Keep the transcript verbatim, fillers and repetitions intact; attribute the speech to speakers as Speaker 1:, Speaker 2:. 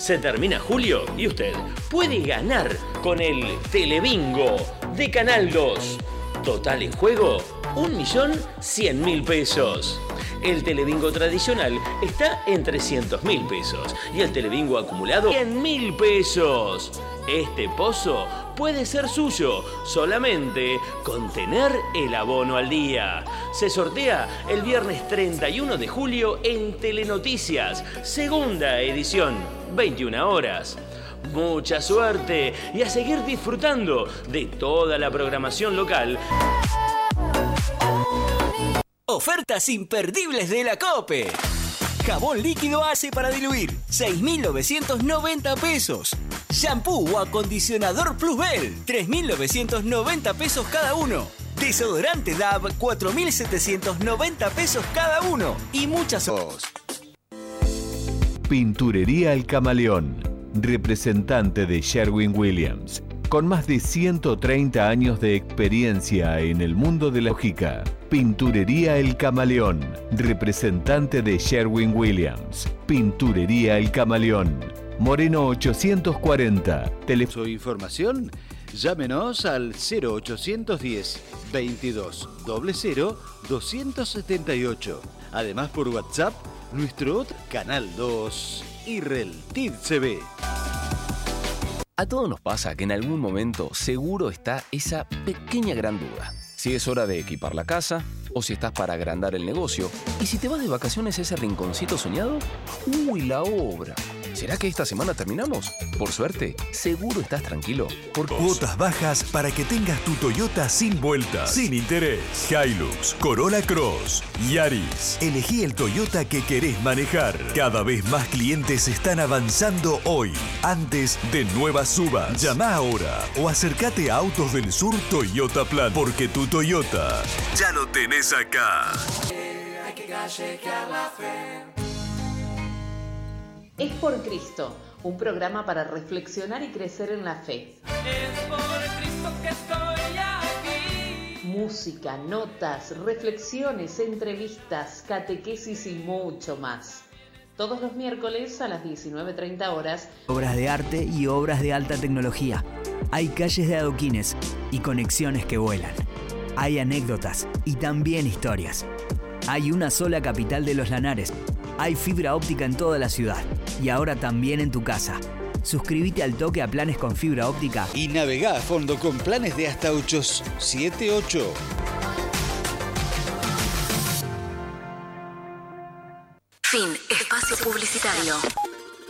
Speaker 1: Se termina julio y usted puede ganar con el Telebingo de Canal dos. Total en juego, un millón cien mil pesos. El Telebingo tradicional está en trescientos mil pesos y el Telebingo acumulado cien mil pesos. Este pozo puede ser suyo solamente con tener el abono al día. Se sortea el viernes treinta y uno de julio en Telenoticias, segunda edición, veintiuna horas. Mucha suerte y a seguir disfrutando de toda la programación local.
Speaker 2: Ofertas imperdibles de la COPE. Jabón líquido Ace para diluir, seis mil novecientos noventa pesos. Shampoo o acondicionador Plusbel, tres mil novecientos noventa pesos cada uno. Desodorante D A V, cuatro mil setecientos noventa pesos cada uno. Y muchas otras.
Speaker 3: Pinturería El Camaleón, representante de Sherwin-Williams, con más de ciento treinta años de experiencia en el mundo de la lógica. Pinturería El Camaleón, representante de Sherwin-Williams. Pinturería El Camaleón, Moreno ochocientos cuarenta.
Speaker 4: Teléfono de información, llámenos al cero ochocientos diez, veintidós, cero cero, doscientos setenta y ocho. Además por WhatsApp, nuestro otro Canal dos y Reltiv C V.
Speaker 5: A todos nos pasa que en algún momento seguro está esa pequeña gran duda. Si es hora de equipar la casa, o si estás para agrandar el negocio, y si te vas de vacaciones a ese rinconcito soñado, ¡uy, la obra! ¿Será que esta semana terminamos? Por suerte, seguro estás tranquilo. Porque
Speaker 6: cuotas bajas para que tengas tu Toyota sin vueltas, sin interés. Hilux, Corolla Cross, Yaris. Elegí el Toyota que querés manejar. Cada vez más clientes están avanzando hoy, antes de nuevas subas. Llama ahora o acércate a Autos del Sur Toyota Plan, porque tu Toyota ya lo tenés acá.
Speaker 7: Hay que galleguear la fe.
Speaker 8: Es por Cristo, un programa para reflexionar y crecer en la fe.
Speaker 7: Es por Cristo que estoy aquí.
Speaker 8: Música, notas, reflexiones, entrevistas, catequesis y mucho más. Todos los miércoles a las diecinueve treinta horas.
Speaker 9: Obras de arte y obras de alta tecnología. Hay calles de adoquines y conexiones que vuelan. Hay anécdotas y también historias. Hay una sola capital de los Lanares. Hay fibra óptica en toda la ciudad y ahora también en tu casa. Suscríbete al toque a planes con fibra óptica
Speaker 4: y navegá a fondo con planes de hasta ocho siete ocho.
Speaker 10: Fin. Espacio publicitario.